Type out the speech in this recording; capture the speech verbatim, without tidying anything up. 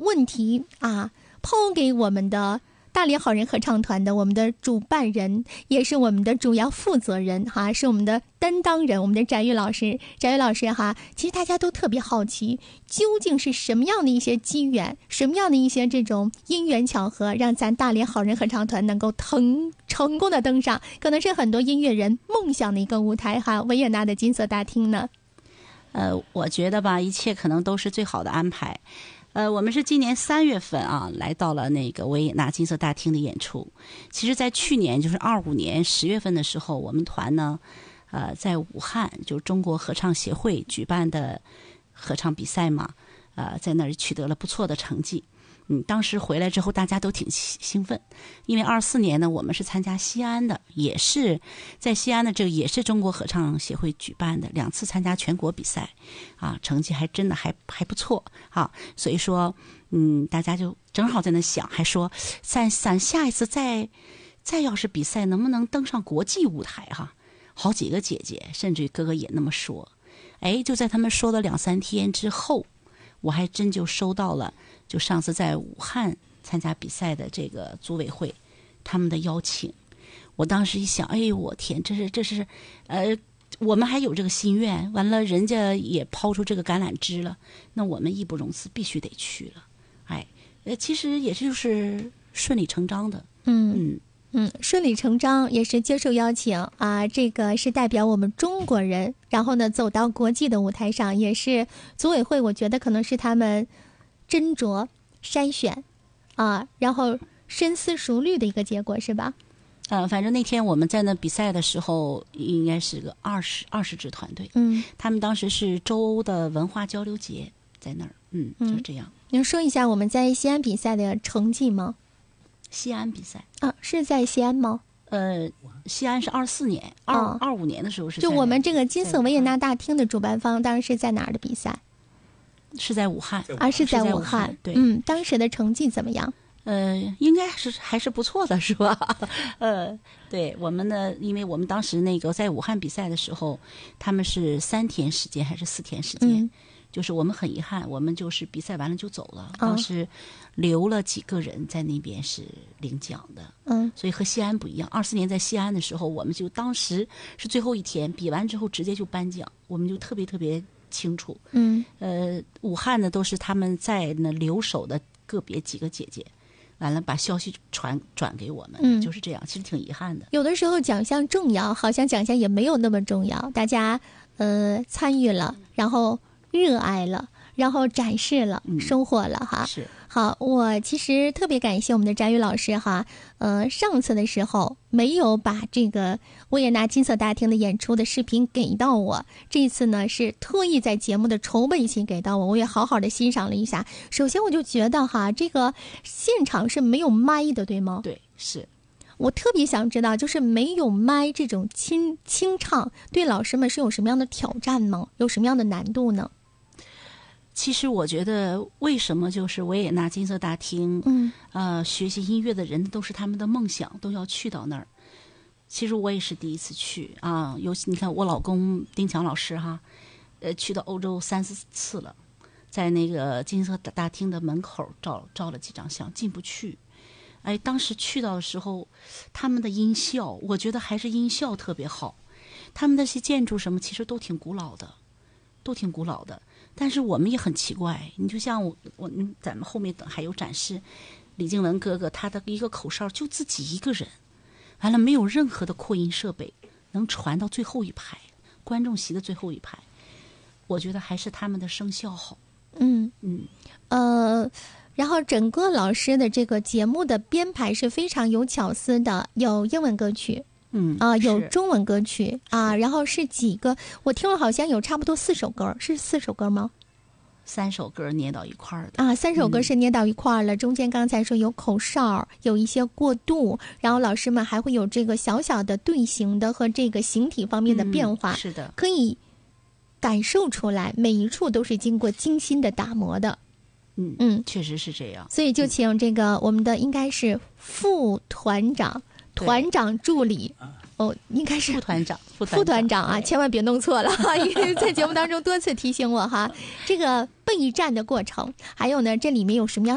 问题啊抛给我们的大连好人合唱团的我们的主办人，也是我们的主要负责人哈，是我们的担当人，我们的翟玉老师。翟玉老师哈，其实大家都特别好奇，究竟是什么样的一些机缘，什么样的一些这种因缘巧合，让咱大连好人合唱团能够腾成功的登上，可能是很多音乐人梦想的一个舞台哈，维也纳的金色大厅呢。 呃，我觉得吧，一切可能都是最好的安排。呃，我们是今年三月份啊，来到了那个维也纳金色大厅的演出。其实，在去年就是二五年十月份的时候，我们团呢，呃，在武汉就中国合唱协会举办的合唱比赛嘛，呃，在那儿取得了不错的成绩。嗯，当时回来之后，大家都挺兴奋，因为二四年呢，我们是参加西安的，也是在西安的这个也是中国合唱协会举办的，两次参加全国比赛，啊，成绩还真的还还不错啊，所以说，嗯，大家就正好在那想，还说咱咱下一次再再要是比赛，能不能登上国际舞台哈、啊？好几个姐姐甚至于哥哥也那么说，哎，就在他们说了两三天之后，我还真就收到了。就上次在武汉参加比赛的这个组委会他们的邀请，我当时一想，哎呦我天，这是这是呃我们还有这个心愿，完了人家也抛出这个橄榄枝了，那我们义不容辞，必须得去了。哎，呃其实也就是顺理成章的。 嗯嗯嗯，顺理成章，也是接受邀请啊，这个是代表我们中国人，然后呢走到国际的舞台上，也是组委会我觉得可能是他们斟酌筛选啊，然后深思熟虑的一个结果，是吧？ 呃，反正那天我们在那比赛的时候，应该是个二十二十支团队。 嗯， 他们当时是周欧的文化交流节在那儿，嗯，就这样。 您说一下我们在西安比赛的成绩吗？ 西安比赛啊，是在西安吗？ 呃，西安是二四年，二二五年的时候是。 就我们这个金色维也纳大厅的主办方，当时是在哪儿的比赛？ 是在武汉啊，是在武汉。 对， 嗯，当时的成绩怎么样？ 呃，应该是还是不错的，是吧？呃，对我们呢，因为我们当时那个在武汉比赛的时候，他们是三天时间还是四天时间？嗯、就是我们很遗憾，我们就是比赛完了就走了，哦、当时留了几个人在那边是领奖的。 嗯， 所以和西安不一样。二四年在西安的时候，我们就当时是最后一天，比完之后直接就颁奖，我们就特别特别清楚。 嗯， 呃，武汉呢都是他们在那留守的个别几个姐姐。完了，把消息传转给我们、嗯，就是这样，其实挺遗憾的。 有的时候奖项重要，好像奖项也没有那么重要。大家呃参与了，然后热爱了，然后展示了，嗯、收获了哈。 是好，我其实特别感谢我们的翟宇老师哈。呃，上次的时候没有把这个维也纳金色大厅的演出的视频给到我，这次呢是特意在节目的筹备期给到我，我也好好的欣赏了一下。首先我就觉得哈，这个现场是没有麦的，对吗？ 对，是。 我特别想知道，就是没有麦这种清清唱，对老师们是有什么样的挑战呢？有什么样的难度呢？ 其实我觉得，为什么就是维也纳金色大厅， 嗯， 呃，学习音乐的人都是他们的梦想，都要去到那儿。其实我也是第一次去啊，尤其你看我老公丁强老师哈，呃，去到欧洲三四次了，在那个金色大厅的门口照照了几张相，进不去。哎，当时去到的时候，他们的音效，我觉得还是音效特别好。他们那些建筑什么，其实都挺古老的，都挺古老的。但是我们也很奇怪，你就像我我咱们后面等还有展示，李静文哥哥他的一个口哨就自己一个人，完了没有任何的扩音设备，能传到最后一排观众席的最后一排，我觉得还是他们的声效好。 嗯嗯呃。然后整个老师的这个节目的编排是非常有巧思的，有英文歌曲， 嗯啊、呃，有中文歌曲啊，然后是几个，我听了好像有差不多四首歌，是四首歌吗？ 三首歌捏到一块儿的啊，三首歌是捏到一块儿了、嗯。中间刚才说有口哨，有一些过渡，然后老师们还会有这个小小的队形的和这个形体方面的变化， 嗯、是的， 可以感受出来，每一处都是经过精心的打磨的。 嗯嗯， 确实是这样。 所以就请这个、嗯、我们的应该是副团长、团长助理。哦，应该是副团长， 副团长, 副团长啊，千万别弄错了哈，因为在节目当中多次提醒我哈，这个备战的过程，还有呢，这里面有什么样